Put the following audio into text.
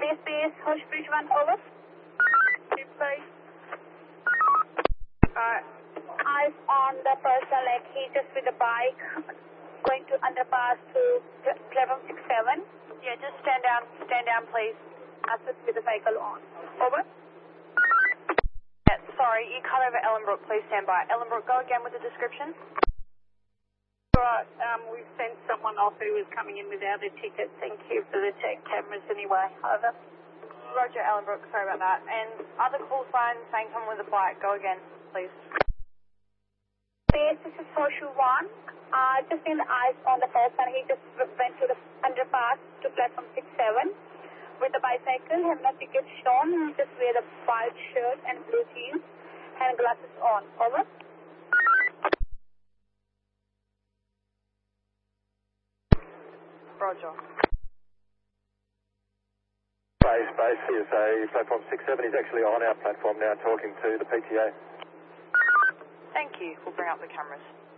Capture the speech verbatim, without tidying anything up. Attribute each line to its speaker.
Speaker 1: This is Horsebridge one, over.
Speaker 2: Please.
Speaker 1: Uh, eyes on the person, like he just with the bike, going to underpass to platform six seven.
Speaker 2: Yeah, just stand down, stand down, please.
Speaker 1: Assist with the cycle on. Over.
Speaker 2: Yeah, sorry, you cut over Ellenbrook, please stand by. Ellenbrook, go again with the description.
Speaker 1: Right, um, we've sent someone off who was coming in without a ticket. Thank you for the check cameras anyway. Over.
Speaker 2: Roger, Ellenbrook, sorry about that. And other call signs saying someone with a bike, go again, please.
Speaker 1: Yes, this is Horseshoe one. Uh, just in the eyes on the person, he just went to the underpass to platform six seven with the bicycle, have no ticket shown, just wear the white shirt and blue jeans, hand glasses on. Over.
Speaker 2: Roger.
Speaker 3: Base, base, C S A, platform six seven. He's actually on our platform now talking to the P T A.
Speaker 2: Thank you. We'll bring up the cameras.